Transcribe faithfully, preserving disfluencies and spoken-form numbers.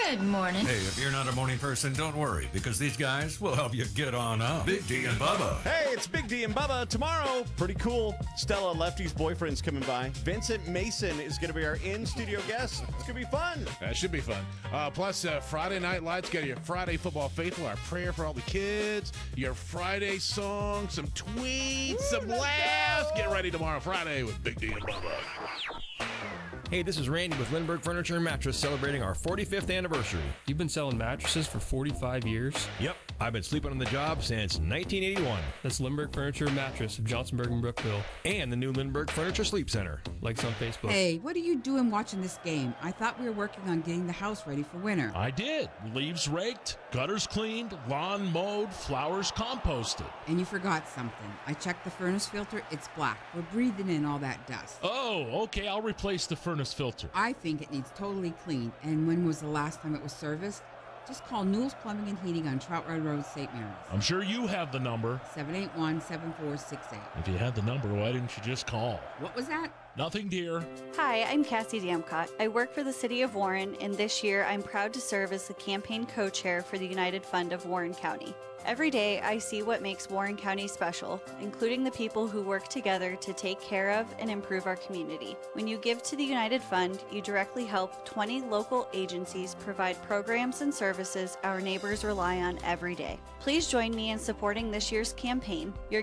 Good morning. Hey, if you're not a morning person, don't worry, because these guys will help you get on up. Big D and Bubba. Hey, it's Big D and Bubba. Tomorrow, pretty cool. Stella Lefty's boyfriend's coming by. Vincent Mason is going to be our in-studio guest. It's going to be fun. That should be fun. Uh, plus, uh, Friday Night Lights, got your Friday Football Faithful, our prayer for all the kids, your Friday song, some tweets, Ooh, some laughs. Get ready tomorrow, Friday, with Big D and Bubba. Hey, this is Randy with Lindbergh Furniture and Mattress celebrating our forty-fifth anniversary. You've been selling mattresses for forty-five years? Yep, I've been sleeping on the job since nineteen eighty-one. That's Lindbergh Furniture and Mattress of Johnsonburg and Brookville. And the new Lindbergh Furniture Sleep Center. Likes on Facebook. Hey, what are you doing watching this game? I thought we were working on getting the house ready for winter. I did. Leaves raked, gutters cleaned, lawn mowed, flowers composted. And you forgot something. I checked the furnace filter. It's black. We're breathing in all that dust. Oh, okay. I'll replace the furnace filter. I think it needs totally cleaned. And when was the last time it was serviced? Just call Newell's Plumbing and Heating on Trout Run Road, Saint Mary's. I'm sure you have the number. seven eight one, seven four six eight. If you had the number, why didn't you just call? What was that? Nothing, dear. Hi, I'm Cassie Damcott. I work for the City of Warren, and this year I'm proud to serve as the campaign co-chair for the United Fund of Warren County. Every day I see what makes Warren County special, including the people who work together to take care of and improve our community. When you give to the United Fund, you directly help twenty local agencies provide programs and services our neighbors rely on every day. Please join me in supporting this year's campaign. Your